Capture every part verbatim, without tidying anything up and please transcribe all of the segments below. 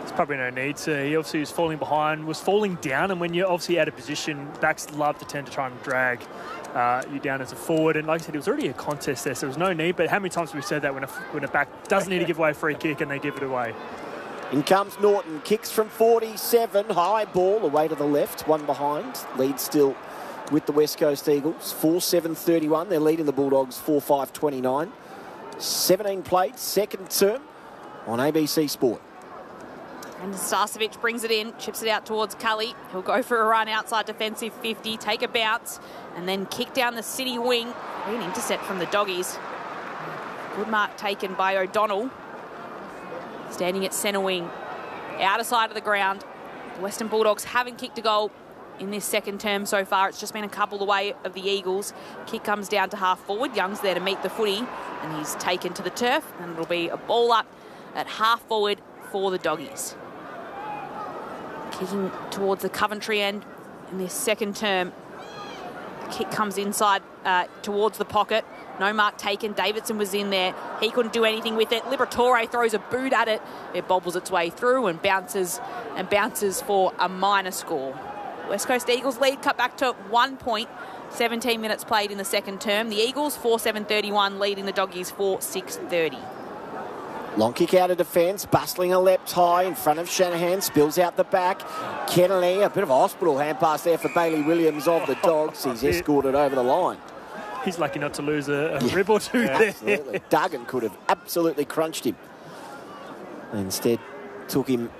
Probably no need to. He obviously was falling behind, was falling down, and when you're obviously out of position, backs love to tend to try and drag uh, you down as a forward. And like I said, it was already a contest there, so there was no need. But how many times have we said that when a, when a back doesn't need to give away a free kick and they give it away? In comes Norton, kicks from forty-seven, high ball away to the left, one behind, lead still with the West Coast Eagles, four seven thirty-one, they're leading the Bulldogs four five twenty-nine, seventeen played, second term on A B C Sport. And Starcevic brings it in, chips it out towards Cully. He'll go for a run outside defensive fifty, take a bounce, and then kick down the City wing. An intercept from the Doggies. Good mark taken by O'Donnell. Standing at centre wing, outer side of the ground. The Western Bulldogs haven't kicked a goal in this second term so far. It's just been a couple away of the Eagles. Kick comes down to half forward. Young's there to meet the footy, and he's taken to the turf, and it'll be a ball up at half forward for the Doggies. Kicking towards the Coventry end in this second term. The kick comes inside uh, towards the pocket. No mark taken. Davidson was in there. He couldn't do anything with it. Liberatore throws a boot at it. It bobbles its way through and bounces and bounces for a minor score. West Coast Eagles lead cut back to one point. seventeen minutes played in the second term. The Eagles four seven thirty-one leading the Doggies four six thirty. Long kick out of defence, bustling a left high in front of Shanahan, spills out the back. Kennelly, a bit of a hospital hand pass there for Bailey Williams of the Dogs. He's escorted over the line. He's lucky not to lose a, a yeah. rib or two yeah, there. Absolutely. Duggan could have absolutely crunched him. Instead, took him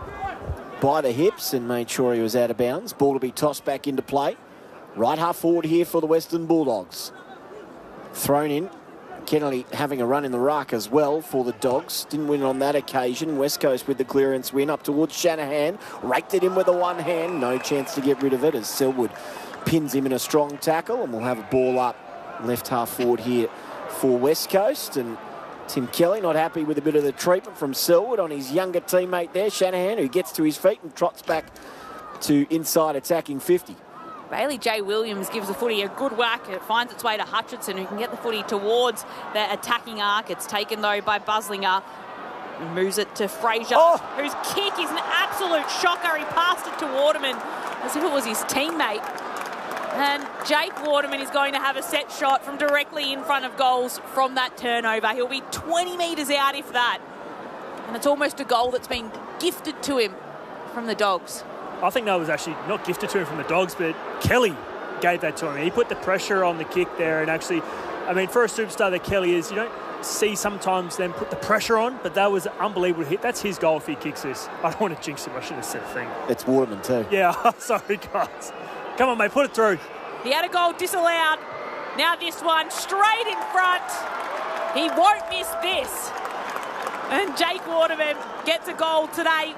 by the hips and made sure he was out of bounds. Ball to be tossed back into play. Right half forward here for the Western Bulldogs. Thrown in. Kennelly having a run in the ruck as well for the Dogs. Didn't win on that occasion. West Coast with the clearance win up towards Shanahan. Raked it in with the one hand. No chance to get rid of it as Selwood pins him in a strong tackle, and we'll have a ball up left half forward here for West Coast. And Tim Kelly not happy with a bit of the treatment from Selwood on his younger teammate there, Shanahan, who gets to his feet and trots back to inside attacking fifty. Bailey J. Williams gives the footy a good whack. It finds its way to Hutchinson, who can get the footy towards the attacking arc. It's taken, though, by Buslinger. And moves it to Fraser, oh. whose kick is an absolute shocker. He passed it to Waterman as if it was his teammate. And Jake Waterman is going to have a set shot from directly in front of goals from that turnover. He'll be twenty metres out if that. And it's almost a goal that's been gifted to him from the Dogs. I think that was actually not gifted to him from the Dogs, but Kelly gave that to him. He put the pressure on the kick there, and actually, I mean, for a superstar that Kelly is, you don't see sometimes them put the pressure on, but that was an unbelievable hit. That's his goal if he kicks this. I don't want to jinx him. I should have said a thing. It's Waterman too. Yeah, sorry, guys. Come on, mate, put it through. He had a goal disallowed. Now this one straight in front. He won't miss this. And Jake Waterman gets a goal today.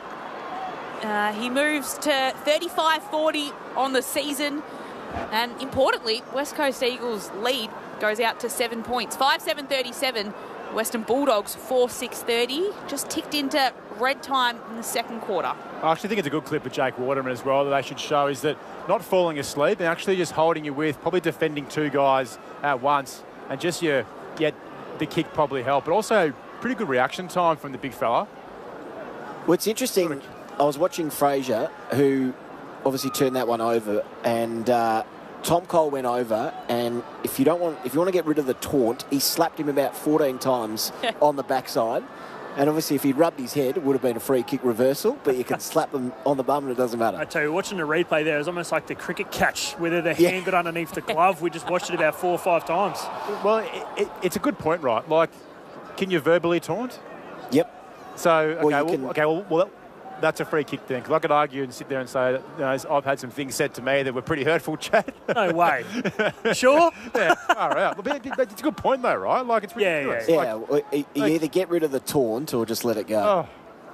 Uh, he moves to thirty-five forty on the season. And importantly, West Coast Eagles lead goes out to seven points. five seven thirty-seven. Western Bulldogs four six thirty. Just ticked into red time in the second quarter. I actually think it's a good clip of Jake Waterman as well that they should show, is that not falling asleep and actually just holding you with, probably defending two guys at once, and just you get the kick probably helped. But also pretty good reaction time from the big fella. What's interesting, I was watching Fraser, who obviously turned that one over, and uh, Tom Cole went over, and if you don't want, if you want to get rid of the taunt, he slapped him about fourteen times on the backside. And obviously, if he'd rubbed his head, it would have been a free kick reversal, but you can slap them on the bum and it doesn't matter. I tell you, watching the replay there, it was almost like the cricket catch, whether the hand yeah. got underneath the glove. We just watched it about four or five times. Well, it, it, it's a good point, right? Like, can you verbally taunt? Yep. So, okay, well, well, okay, well, well that's a free kick then, because I could argue and sit there and say, you know, I've had some things said to me that were pretty hurtful, Chad. No way. Sure? Yeah, all right. But it's a good point, though, right? Like, it's ridiculous. Yeah, yeah. Like, yeah. You like, either get rid of the taunt or just let it go.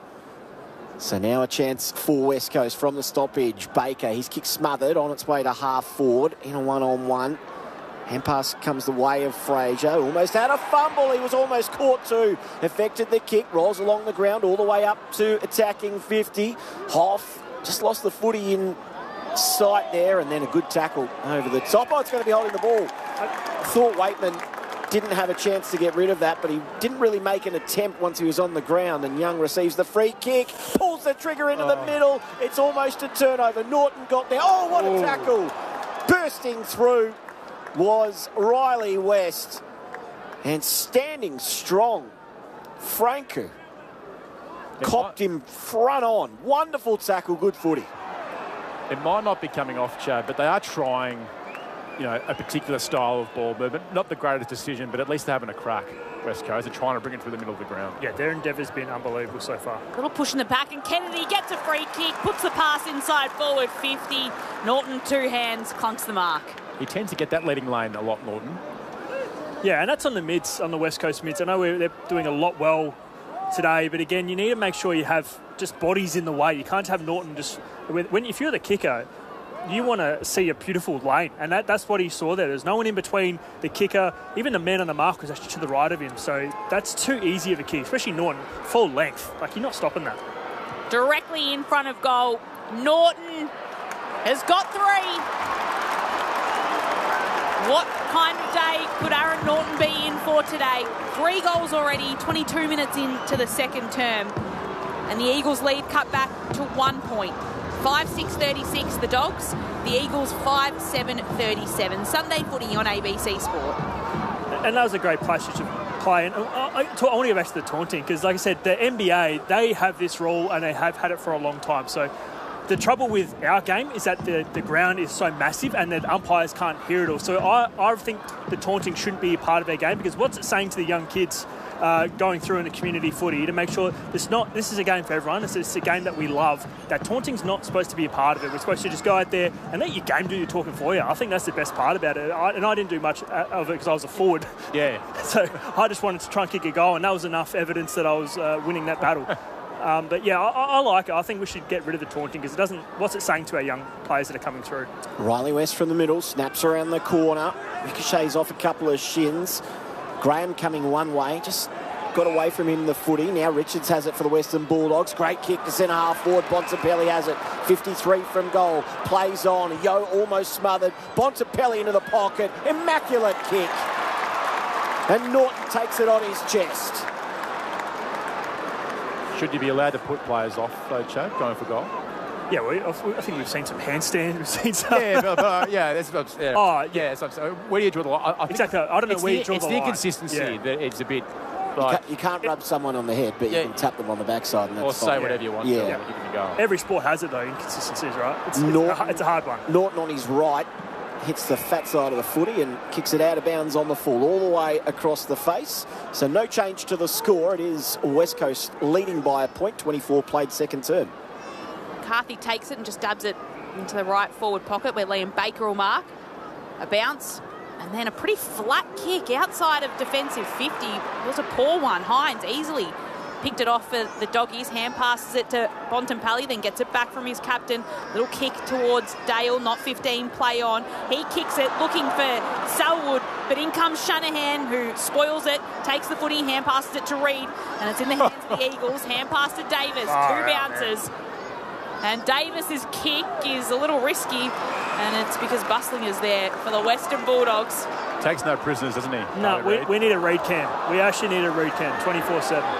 Oh. So now a chance for West Coast from the stoppage. Baker, his kick smothered on its way to half forward in a one-on-one. Hand pass comes the way of Fraser. Almost had a fumble. He was almost caught too. Affected the kick. Rolls along the ground all the way up to attacking fifty. Hoff just lost the footy in sight there, and then a good tackle over the top. Oh, it's going to be holding the ball. I thought Waitman didn't have a chance to get rid of that, but he didn't really make an attempt once he was on the ground, and Young receives the free kick, pulls the trigger into oh. the middle. It's almost a turnover. Norton got there. Oh, what a Ooh. tackle. Bursting through was Riley West, and standing strong, Franco cocked him front on. Wonderful tackle, good footy. It might not be coming off, Chad, but they are trying, you know, a particular style of ball movement. Not the greatest decision, but at least they're having a crack, West Coast. They're trying to bring it through the middle of the ground. Yeah, their endeavour's been unbelievable so far. Little push in the back, and Kennedy gets a free kick, puts the pass inside forward fifty. Norton, two hands, clunks the mark. He tends to get that leading lane a lot, Norton. Yeah, and that's on the mids, on the West Coast mids. I know we're, they're doing a lot well today, but again, you need to make sure you have just bodies in the way. You can't have Norton just... When, if you're the kicker, you want to see a beautiful lane, and that, that's what he saw there. There's no one in between the kicker. Even the man on the mark was actually to the right of him, so that's too easy of a kick, especially Norton, full length. Like, you're not stopping that. Directly in front of goal, Norton has got three. What kind of day could Aaron Norton be in for today? Three goals already, twenty-two minutes into the second term. And the Eagles lead cut back to one point. five six thirty-six, the Dogs. The Eagles five seven thirty-seven. Sunday footy on A B C Sport. And that was a great place to play. And I, I, I want to go back to the taunting, because like I said, the N B A, they have this rule and they have had it for a long time. So the trouble with our game is that the, the ground is so massive and the umpires can't hear it all. So I, I think the taunting shouldn't be a part of their game, because what's it saying to the young kids uh, going through in a community footy to make sure this not this is a game for everyone. It's, it's a game that we love. That taunting's not supposed to be a part of it. We're supposed to just go out there and let your game do your talking for you. I think that's the best part about it. I, and I didn't do much of it because I was a forward. Yeah. So I just wanted to try and kick a goal, and that was enough evidence that I was uh, winning that battle. Um, but yeah, I, I like it. I think we should get rid of the taunting, because it doesn't. What's it saying to our young players that are coming through? Riley West from the middle, snaps around the corner, ricochets off a couple of shins. Graham coming one way, just got away from him the footy. Now Richards has it for the Western Bulldogs. Great kick to centre half forward. Bontempelli has it. fifty-three from goal. Plays on. Yo almost smothered. Bontempelli into the pocket. Immaculate kick. And Norton takes it on his chest. Should you be allowed to put players off, though, Chad, going for goal? Yeah, we, I think we've seen some handstands. We've seen some. Yeah, but, but, yeah, that's what I'm, yeah. Oh, yeah. yeah that's what I'm, where do you draw the line? I, I think exactly. I don't know where the, you draw it's the line. line. It's the inconsistency yeah. that it's a bit. You Like, can't, you can't rub someone on the head, but yeah. you can tap them on the backside, and that's or fine. say whatever you want. Yeah. To them, give them a go. Every sport has it, though, inconsistencies, right? It's, Norton, it's, a, it's a hard one. Norton on his right hits the fat side of the footy and kicks it out of bounds on the full, all the way across the face. So no change to the score. It is West Coast leading by a point, twenty-four played second term. McCarthy takes it and just dabs it into the right forward pocket where Liam Baker will mark. A bounce, and then a pretty flat kick outside of defensive fifty. It was a poor one. Hines easily picked it off for the Doggies. Hand passes it to Bontempelli, then gets it back from his captain. Little kick towards Dale, not fifteen, play on. He kicks it, looking for Selwood, but in comes Shanahan, who spoils it, takes the footy, hand passes it to Reid, and it's in the hands of the Eagles. Hand pass to Davis, two oh, bounces. Man. And Davis's kick is a little risky, and it's because Bustling is there for the Western Bulldogs. Takes no prisoners, doesn't he? No, we, we need a Reid cam. We actually need a Reid cam, twenty-four seven.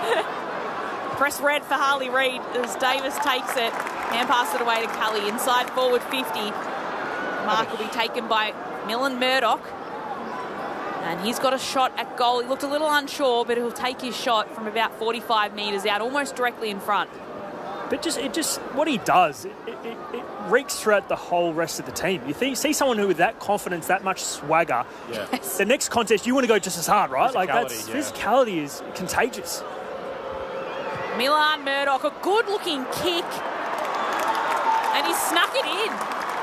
Press red for Harley Reid as Davis takes it. Hand pass it away to Cully. Inside forward fifty. Mark will be taken by Millen Murdoch. And he's got a shot at goal. He looked a little unsure, but he'll take his shot from about forty-five metres out, almost directly in front. But just it just what he does, it, it, it reeks throughout the whole rest of the team. You think, see someone who with that confidence, that much swagger. Yeah. Yes. The next contest, you want to go just as hard, right? Like that's yeah. physicality is contagious. Milan Murdoch, a good-looking kick, and he snuck it in.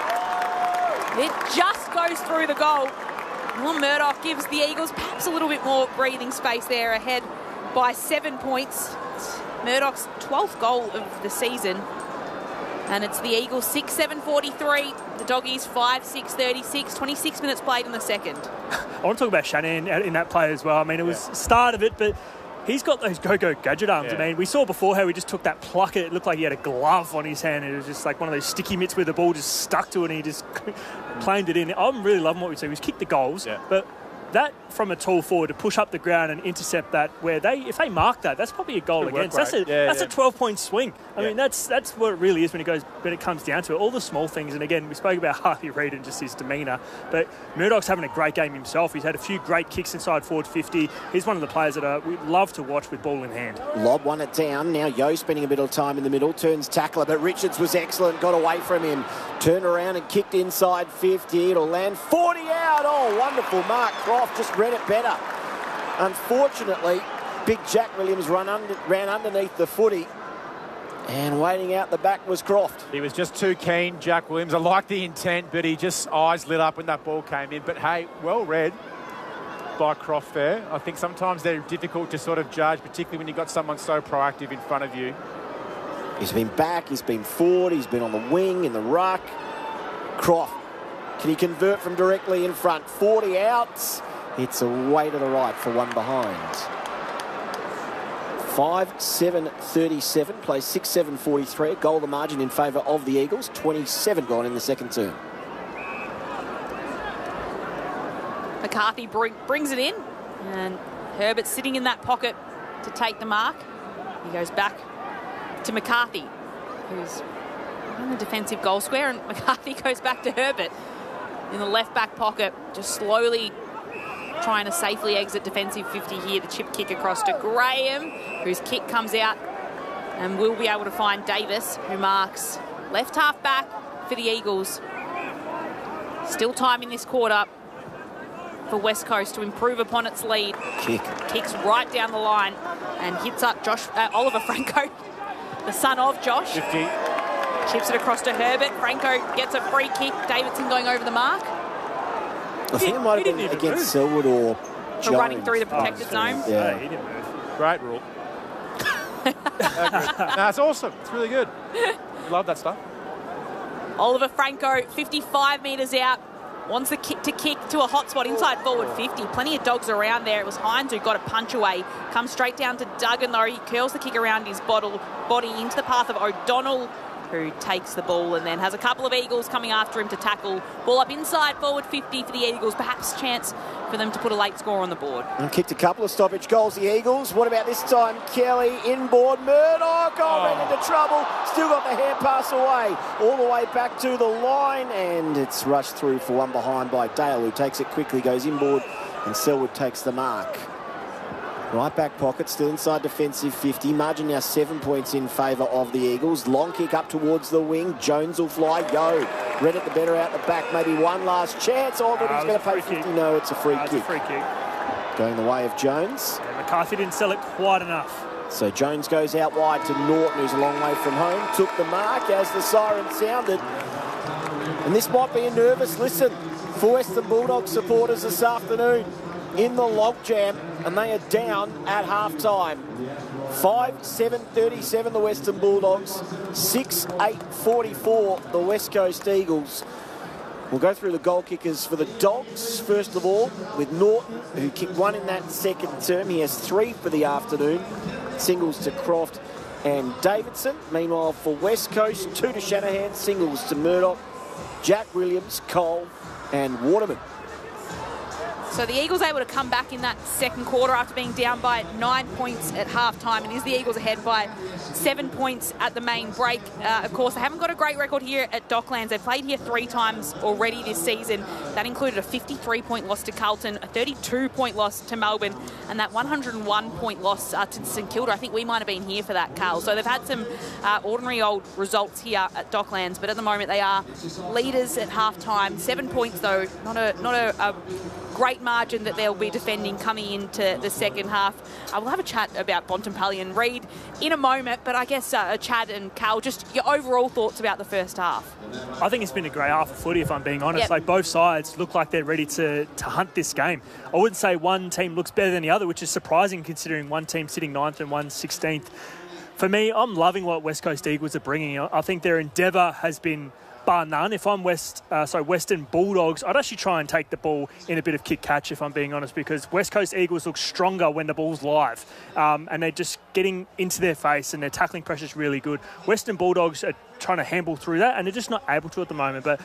It just goes through the goal. Milan Murdoch gives the Eagles perhaps a little bit more breathing space there, ahead by seven points. It's Murdoch's twelfth goal of the season, and it's the Eagles six seven forty-three, the Doggies five six thirty-six, twenty-six minutes played in the second. I want to talk about Shanahan in that play as well. I mean, it was yeah. start of it, but he's got those go-go gadget arms. Yeah. I mean, we saw before how he just took that pluck. It looked like he had a glove on his hand. It was just like one of those sticky mitts where the ball just stuck to it and he just claimed it in. I'm really loving what we see. He's kicked the goals, yeah. but that from a tall forward to push up the ground and intercept that, where they, if they mark that, that's probably a goal Good work against. That's a rate. Yeah, that's yeah. a twelve-point swing. I Yeah. mean, that's that's what it really is when it goes when it comes down to it. All the small things, and again, we spoke about Harvey Reid and just his demeanour, but Murdoch's having a great game himself. He's had a few great kicks inside forward fifty. He's one of the players that uh, we love to watch with ball in hand. Lob won it down. Now Yo spending a bit of time in the middle. Turns tackler, but Richards was excellent. Got away from him. Turned around and kicked inside fifty. It'll land forty out. Oh, wonderful mark. Croft just read it better. Unfortunately, big Jack Williams run under, ran underneath the footy. And waiting out the back was Croft. He was just too keen, Jack Williams. I like the intent, but he just eyes lit up when that ball came in. But hey, well read by Croft there. I think sometimes they're difficult to sort of judge, particularly when you've got someone so proactive in front of you. He's been back, he's been forward, he's been on the wing, in the ruck. Croft, can he convert from directly in front? forty outs. It's away to the right for one behind. five seven thirty-seven, plays six seven forty-three. Goal the margin in favour of the Eagles. twenty-seven gone in the second term. McCarthy bring, brings it in, and Herbert sitting in that pocket to take the mark. He goes back to McCarthy, who's in the defensive goal square, and McCarthy goes back to Herbert in the left back pocket, just slowly trying to safely exit defensive fifty here. The chip kick across to Graham, whose kick comes out, and we'll be able to find Davis, who marks left half back for the Eagles. Still time in this quarter for West Coast to improve upon its lead. Kick. Kicks right down the line and hits up Josh uh, Oliver Franco, the son of Josh. fifty. Chips it across to Herbert. Franco gets a free kick. Davidson going over the mark. I think it might have he been didn't even against Selwood or For Jones. running through the protected Oh, zone. Yeah. No, he didn't move. Great rule. No, it's awesome. It's really good. Love that stuff. Oliver Franco, fifty-five metres out. Wants the kick to kick to a hot spot inside forward fifty. Plenty of dogs around there. It was Hines who got a punch away. Comes straight down to Duggan though. He curls the kick around his bottle, body into the path of O'Donnell, who takes the ball and then has a couple of Eagles coming after him to tackle. Ball up inside forward fifty for the Eagles. Perhaps chance for them to put a late score on the board. And kicked a couple of stoppage goals, the Eagles. What about this time? Kelly inboard. Murdoch oh, ran into trouble. Still got the hand pass away. All the way back to the line. And it's rushed through for one behind by Dale, who takes it quickly, goes inboard. And Selwood takes the mark. Right back pocket, still inside defensive fifty. Margin now seven points in favour of the Eagles. Long kick up towards the wing. Jones will fly. Yo. Read it the better out the back. Maybe one last chance. Oh, but Ah, he's it going was to a pay free fifty. kick. No, it's a free Ah, it's kick. a free kick. Going the way of Jones. Yeah, McCarthy didn't sell it quite enough. So Jones goes out wide to Norton, who's a long way from home. Took the mark as the siren sounded. And this might be a nervous listen for Western Bulldogs supporters this afternoon in the logjam, and they are down at half-time. five seven thirty-seven the Western Bulldogs, six eight forty-four the West Coast Eagles. We'll go through the goal kickers for the Dogs, first of all, with Norton, who kicked one in that second term. He has three for the afternoon. Singles to Croft and Davidson. Meanwhile, for West Coast, two to Shanahan, singles to Murdoch, Jack Williams, Cole and Waterman. So the Eagles able to come back in that second quarter after being down by nine points at half-time. And is the Eagles ahead by seven points at the main break. Uh, of course, they haven't got a great record here at Docklands. They've played here three times already this season. That included a fifty-three point loss to Carlton, a thirty-two point loss to Melbourne, and that one hundred one point loss uh, to St Kilda. I think we might have been here for that, Carl. So they've had some uh, ordinary old results here at Docklands, but at the moment they are leaders at half-time. Seven points, though, not a not a, a great margin that they'll be defending coming into the second half. Uh, we'll have a chat about Bontempelli and Reid in a moment, but I guess uh, Chad and Cal, just your overall thoughts about the first half. I think it's been a great half of footy, if I'm being honest. Yep. Like, both sides look like they're ready to, to hunt this game. I wouldn't say one team looks better than the other, which is surprising considering one team sitting ninth and one sixteenth. For me, I'm loving what West Coast Eagles are bringing. I think their endeavour has been bar none. If I'm West, uh, sorry, Western Bulldogs, I'd actually try and take the ball in a bit of kick catch, if I'm being honest, because West Coast Eagles look stronger when the ball's live, um, and they're just getting into their face, and their tackling pressure is really good. Western Bulldogs are trying to handle through that, and they're just not able to at the moment. But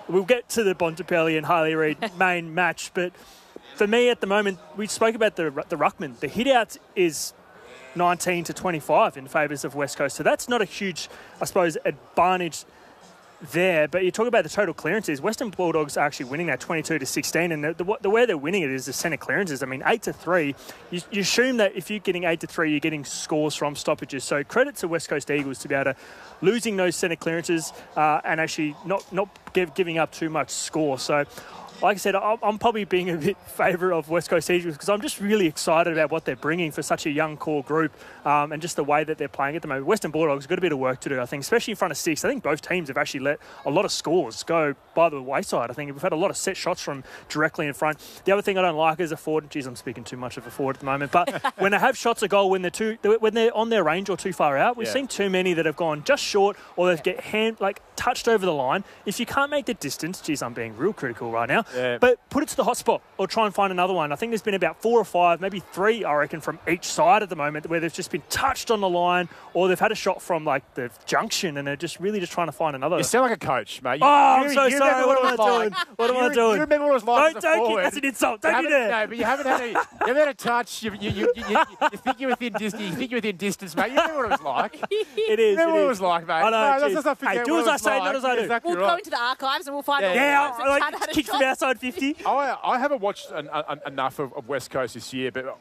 we'll get to the Bontempelli and Harley Reid main match, but for me at the moment, we spoke about the the ruckman. The hit-out is nineteen to twenty-five in favours of West Coast, so that's not a huge, I suppose, advantage there. But you talk about the total clearances. Western Bulldogs are actually winning that twenty-two to sixteen, and the, the, the way they're winning it is the centre clearances. I mean, eight to three. You, you assume that if you're getting eight to three, you're getting scores from stoppages. So credit to West Coast Eagles to be able to losing those centre clearances uh, and actually not not give, giving up too much score. So, like I said, I'm probably being a bit favourite of West Coast Eagles because I'm just really excited about what they're bringing for such a young core group um, and just the way that they're playing at the moment. Western Bulldogs have got a bit of work to do, I think, especially in front of six. I think both teams have actually let a lot of scores go by the wayside. I think we've had a lot of set shots from directly in front. The other thing I don't like is a forward. Geez, I'm speaking too much of a forward at the moment. But when they have shots a goal when they're too, when they're on their range or too far out, we've yeah. seen too many that have gone just short or they've get hand like touched over the line. If you can't make the distance, geez, I'm being real critical right now. Yeah. But put it to the hot spot or try and find another one. I think there's been about four or five, maybe three, I reckon, from each side at the moment where they've just been touched on the line or they've had a shot from like the junction and they're just really just trying to find another. You sound like a coach, mate. You, oh, I'm you, so you sorry. What am I like. doing? What you, am I doing? You remember what it was like Don't, as a don't forward. That's an insult. Don't you dare. No, but you haven't had any, you haven't had a touch. You, you, you, you, you, you think you're within distance. You think you're within distance, mate. You remember what it was like. It is. You remember it what is. it was like, mate. I know. No, let's not hey, do as I say, not as I do. Exactly we'll right. go into the archives and we'll find yeah, out. Yeah, I, I had like a kicked shot. from outside fifty. I, I haven't watched an, an, enough of, of West Coast this year, but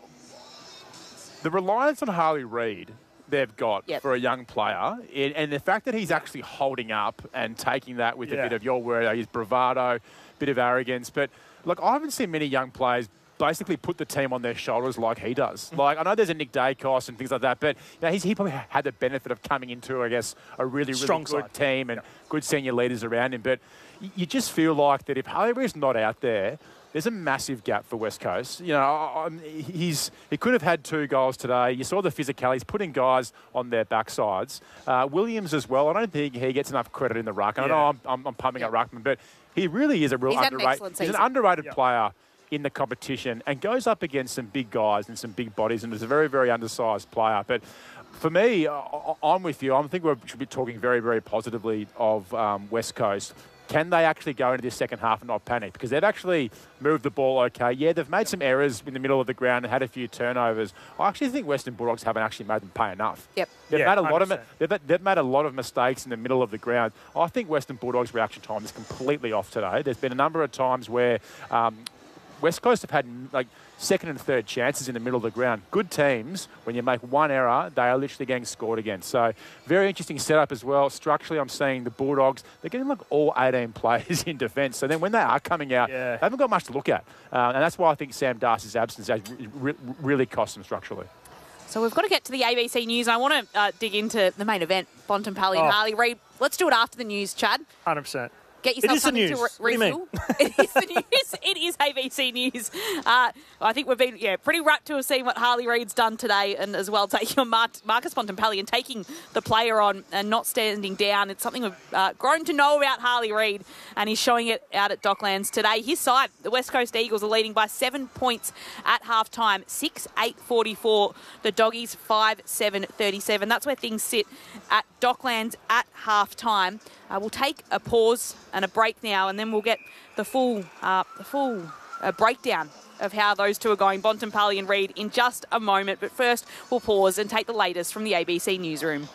the reliance on Harley Reid they've got yep. for a young player, and the fact that he's actually holding up and taking that with yeah. a bit of your word, his bravado, bit of arrogance. But look, I haven't seen many young players basically put the team on their shoulders like he does. Like, I know there's a Nick Dacos and things like that, but you know, he's, he probably had the benefit of coming into, I guess, a really, really Strong good side. team and yep. good senior leaders around him. But you just feel like that if Harley Reid's not out there, there's a massive gap for West Coast. You know, he's he could have had two goals today. You saw the physicality. He's putting guys on their backsides. Uh, Williams as well. I don't think he gets enough credit in the ruck. I know yeah. I'm, I'm, I'm pumping yeah. up Ruckman, but he really is a real he's underrated. An he's an underrated yeah. player in the competition and goes up against some big guys and some big bodies, and is a very, very undersized player. But for me, I'm with you. I think we should be talking very, very positively of um, West Coast. Can they actually go into this second half and not panic? Because they've actually moved the ball okay. Yeah, they've made some errors in the middle of the ground and had a few turnovers. I actually think Western Bulldogs haven't actually made them pay enough. Yep. They've yeah, made a lot of they've, they've made a lot of mistakes in the middle of the ground. I think Western Bulldogs' reaction time is completely off today. There's been a number of times where um, West Coast have had like second and third chances in the middle of the ground. Good teams, when you make one error, they are literally getting scored against. So very interesting setup as well. Structurally, I'm seeing the Bulldogs, they're getting like all eighteen players in defence. So then when they are coming out, yeah. they haven't got much to look at. Uh, and that's why I think Sam Darcy's absence has re- really cost them structurally. So we've got to get to the A B C News. I want to uh, dig into the main event, Bontempelli oh. and Harley Reid. Let's do it after the news, Chad. one hundred percent. Get yourself it is something the news. to re- refill. It is the news. It is A B C News. Uh, I think we've been yeah pretty rapt to have seen what Harley Reid's done today, and as well taking on Mar- Marcus Bontempelli and taking the player on and not standing down. It's something we've uh, grown to know about Harley Reid, and he's showing it out at Docklands today. His side, the West Coast Eagles, are leading by seven points at half time, six eight forty-four. The Doggies five seven thirty-seven. That's where things sit at Docklands at half time. Uh, we'll take a pause and a break now, and then we'll get the full, uh, the full uh, breakdown of how those two are going, Bontempelli and Reid, in just a moment. But first, we'll pause and take the latest from the A B C Newsroom.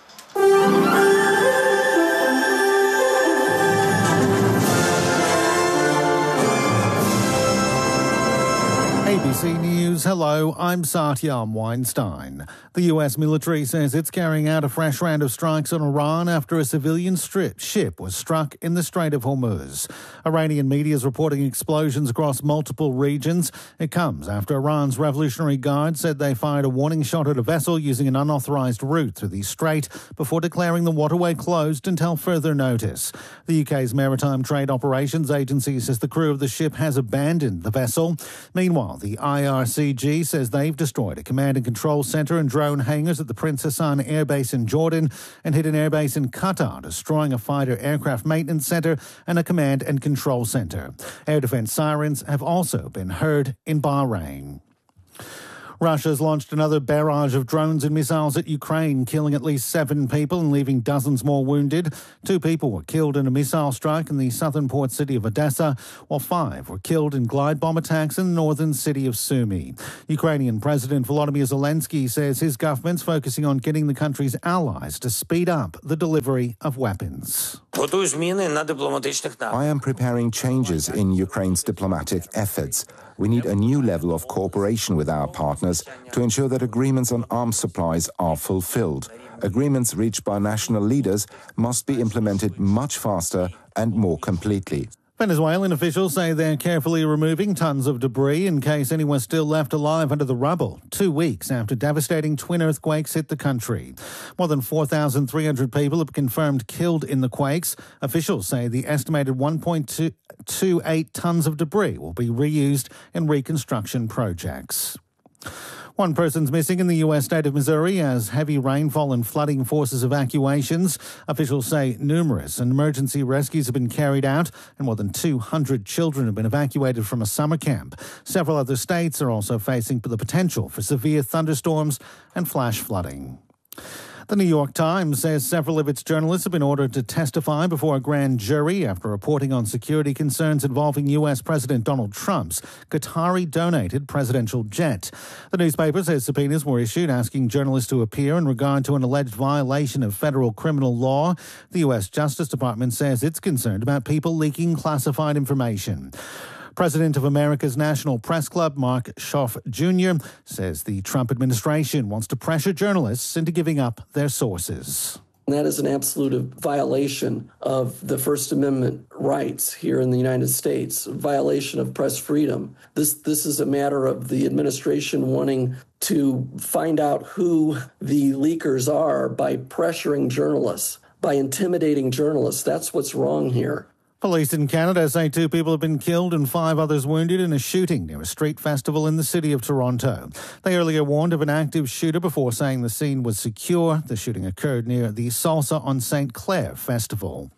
A B C News, hello, I'm Satyam Weinstein. The U S military says it's carrying out a fresh round of strikes on Iran after a civilian strip ship was struck in the Strait of Hormuz. Iranian media is reporting explosions across multiple regions. It comes after Iran's Revolutionary Guard said they fired a warning shot at a vessel using an unauthorised route through the strait before declaring the waterway closed until further notice. The U K's Maritime Trade Operations Agency says the crew of the ship has abandoned the vessel. Meanwhile, the I R C G says they've destroyed a command and control centre and drone hangars at the Prince Hassan Air Base in Jordan and hit an airbase in Qatar, destroying a fighter aircraft maintenance centre and a command and control centre. Air defence sirens have also been heard in Bahrain. Russia's launched another barrage of drones and missiles at Ukraine, killing at least seven people and leaving dozens more wounded. Two people were killed in a missile strike in the southern port city of Odessa, while five were killed in glide bomb attacks in the northern city of Sumy. Ukrainian President Volodymyr Zelensky says his government's focusing on getting the country's allies to speed up the delivery of weapons. I am preparing changes in Ukraine's diplomatic efforts. We need a new level of cooperation with our partners to ensure that agreements on arms supplies are fulfilled. Agreements reached by national leaders must be implemented much faster and more completely. Venezuelan officials say they're carefully removing tons of debris in case anyone's still left alive under the rubble, two weeks after devastating twin earthquakes hit the country. More than four thousand three hundred people have been confirmed killed in the quakes. Officials say the estimated one point two eight tons of debris will be reused in reconstruction projects. One person's missing in the U S state of Missouri as heavy rainfall and flooding forces evacuations. Officials say numerous emergency rescues have been carried out and more than two hundred children have been evacuated from a summer camp. Several other states are also facing the potential for severe thunderstorms and flash flooding. The New York Times says several of its journalists have been ordered to testify before a grand jury after reporting on security concerns involving U S President Donald Trump's Qatari-donated presidential jet. The newspaper says subpoenas were issued asking journalists to appear in regard to an alleged violation of federal criminal law. The U S Justice Department says it's concerned about people leaking classified information. President of America's National Press Club, Mark Schoff Junior, says the Trump administration wants to pressure journalists into giving up their sources. That is an absolute violation of the First Amendment rights here in the United States, a violation of press freedom. This, this is a matter of the administration wanting to find out who the leakers are by pressuring journalists, by intimidating journalists. That's what's wrong here. Police in Canada say two people have been killed and five others wounded in a shooting near a street festival in the city of Toronto. They earlier warned of an active shooter before saying the scene was secure. The shooting occurred near the Salsa on Saint Clair festival.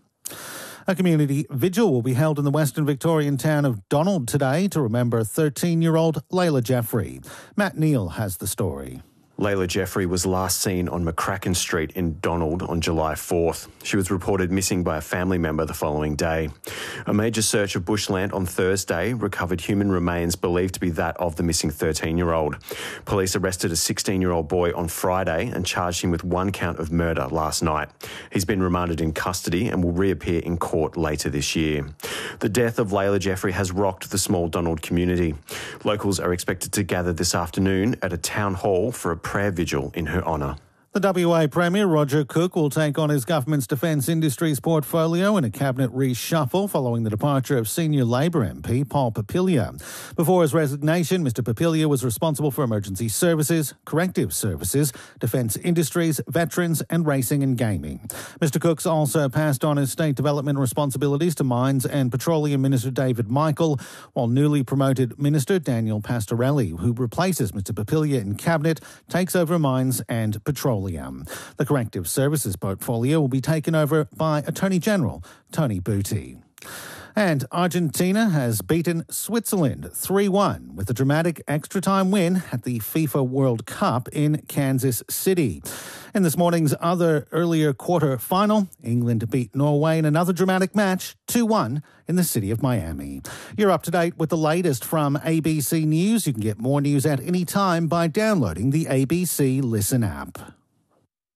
A community vigil will be held in the Western Victorian town of Donald today to remember thirteen-year-old Layla Jeffrey. Matt Neal has the story. Layla Jeffrey was last seen on McCracken Street in Donald on July fourth. She was reported missing by a family member the following day. A major search of bushland on Thursday recovered human remains believed to be that of the missing thirteen-year-old. Police arrested a sixteen-year-old boy on Friday and charged him with one count of murder last night. He's been remanded in custody and will reappear in court later this year. The death of Layla Jeffrey has rocked the small Donald community. Locals are expected to gather this afternoon at a town hall for a prayer vigil in her honour. The W A Premier, Roger Cook, will take on his government's defence industries portfolio in a cabinet reshuffle following the departure of senior Labor M P Paul Papilia. Before his resignation, Mr Papilia was responsible for emergency services, corrective services, defence industries, veterans and racing and gaming. Mr Cook's also passed on his state development responsibilities to Mines and Petroleum Minister David Michael, while newly promoted Minister Daniel Pastorelli, who replaces Mr Papilia in cabinet, takes over Mines and Petroleum. The corrective services portfolio will be taken over by Attorney General Tony Butty. And Argentina has beaten Switzerland three one with a dramatic extra-time win at the FIFA World Cup in Kansas City. In this morning's other earlier quarter final, England beat Norway in another dramatic match, two one, in the city of Miami. You're up to date with the latest from A B C News. You can get more news at any time by downloading the A B C Listen app.